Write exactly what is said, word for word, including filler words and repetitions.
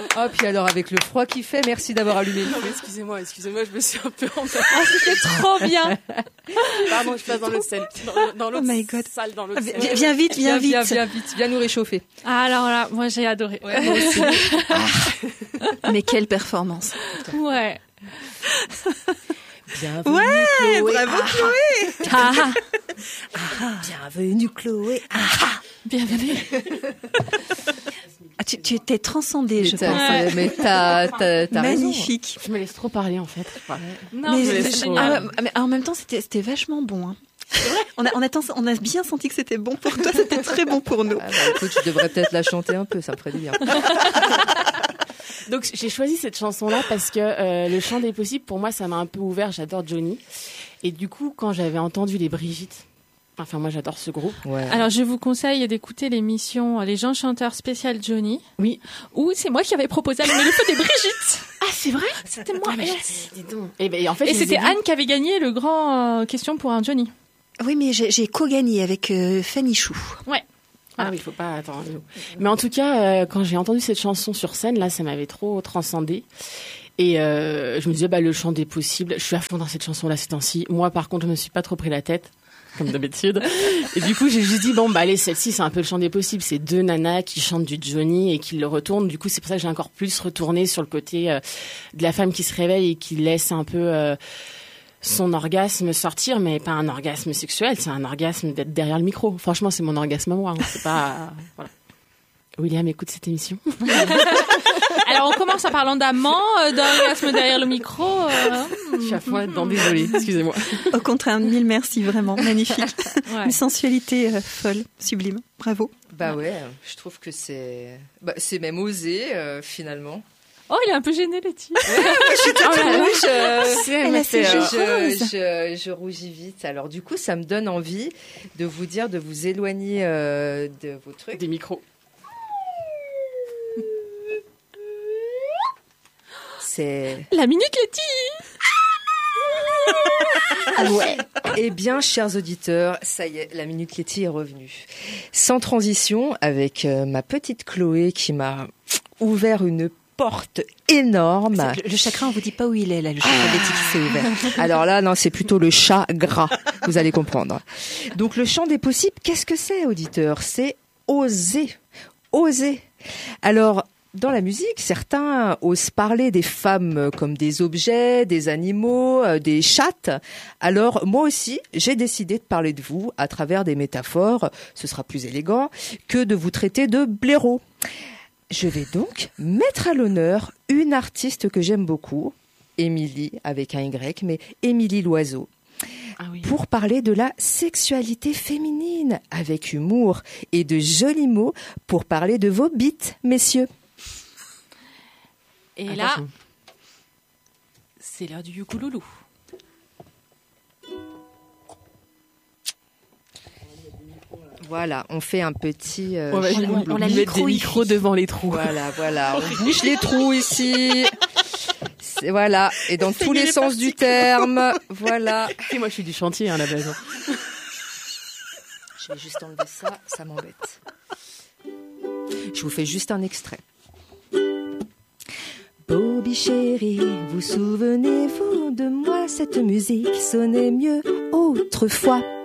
Ah, puis alors, avec le froid qu'il fait, merci d'avoir allumé le feu. Excusez-moi, excusez-moi, je me suis un peu emballée. Ah, c'était trop bien. Pardon, je passe dans le sel. Dans, dans l'autre Oh my God. salle, dans l'autre Viens, salle. viens vite, viens, vite. Viens, viens vite, viens nous réchauffer. Ah, alors là, moi j'ai adoré. Ouais, moi aussi. Mais quelle performance. Ouais. Bienvenue, Ouais, Chloé. bravo Ah, Chloé. Ah, ah, bienvenue, Chloé. Ah, bienvenue. Ah, tu, tu t'es transcendée, je mais pense. t'as, Ouais. mais t'as, t'as, t'as raison. Magnifique. Je me laisse trop parler, en fait. Ouais. Non, Mais mais c'est c'est génial. génial. Ah, mais en même temps, c'était, c'était vachement bon. Hein. On a, on, a, on a bien senti que c'était bon pour toi, c'était très bon pour nous. Ah, bah, écoute, je devrais peut-être la chanter un peu, ça me ferait du bien. Donc j'ai choisi cette chanson-là parce que euh, le chant des possibles, pour moi, ça m'a un peu ouvert. J'adore Johnny. Et du coup, quand j'avais entendu les Brigitte, enfin moi j'adore ce groupe. Ouais. Alors je vous conseille d'écouter l'émission Les gens chanteurs spécial Johnny. Oui. Où c'est moi qui avais proposé Allumer le feu des Brigitte. Ah c'est vrai. C'était moi. Ah, mais Yes. dis donc. Et, ben, en fait, Et je les ai c'était vus. Anne qui avait gagné le grand euh, question pour un Johnny. Oui, mais j'ai, j'ai co-gagné avec euh, Fanny Chou. Ouais. Ah oui, il faut pas attendre. Mais en tout cas, euh, quand j'ai entendu cette chanson sur scène, là, ça m'avait trop transcendée. Et euh, je me disais, bah, le chant des possibles. Je suis à fond dans cette chanson-là ces temps-ci. Moi, par contre, je me suis pas trop pris la tête, comme d'habitude. Et du coup, j'ai juste dit, bon, bah, allez, celle-ci, c'est un peu le chant des possibles. C'est deux nanas qui chantent du Johnny et qui le retournent. Du coup, c'est pour ça que j'ai encore plus retourné sur le côté euh, de la femme qui se réveille et qui laisse un peu euh, son orgasme sortir, mais pas un orgasme sexuel. C'est un orgasme d'être derrière le micro. Franchement, c'est mon orgasme à moi. Hein. C'est pas, voilà. William, écoute cette émission. Alors on commence en parlant d'amant, euh, d'orgasme derrière le micro. Euh... Je suis à fond là-dedans, désolée, excusez-moi. Au contraire, mille merci, vraiment, magnifique. Ouais. Une sensualité euh, folle, sublime. Bravo. Bah ouais, je trouve que c'est, bah, c'est même osé euh, finalement. Oh, il est un peu gêné, le type. Ouais, moi, je suis toute rouge. euh, Elle a ses je, joues je, roses. je, je rougis vite. Alors du coup, ça me donne envie de vous dire de vous éloigner euh, de vos trucs. Des micros. C'est... La minute Letty. Ouais. Eh bien, chers auditeurs, ça y est, la Minute Letty est revenue. Sans transition, avec euh, ma petite Chloé qui m'a ouvert une porte énorme. C'est- Le, le chakra, on vous dit pas où il est, là, le chakra Ah. Letty qui s'est ouvert. Alors là, non, c'est plutôt le chat gras. Vous allez comprendre. Donc, le champ des possibles, qu'est-ce que c'est, auditeur? C'est oser. Oser. Alors, dans la musique, certains osent parler des femmes comme des objets, des animaux, euh, des chattes. Alors, moi aussi, j'ai décidé de parler de vous à travers des métaphores. Ce sera plus élégant que de vous traiter de blaireaux. Je vais donc mettre à l'honneur une artiste que j'aime beaucoup, Émilie, avec un Y, mais Émilie Loiseau, Ah oui. pour parler de la sexualité féminine, avec humour et de jolis mots, pour parler de vos bites, messieurs. Et là, Attention. c'est l'heure du ukululu. Voilà, on fait un petit... euh, On va chelou. on, on on a lui le mettre des micro micros ici. devant les trous. Voilà, voilà, on bouche les trous ici. C'est- Voilà, et dans tous les sens du terme. Voilà. Et moi, je suis du chantier, hein, à la base. Je vais juste enlever ça, ça m'embête. Je vous fais juste un extrait. Bobby chérie, vous souvenez-vous de moi? Cette musique sonnait mieux autrefois.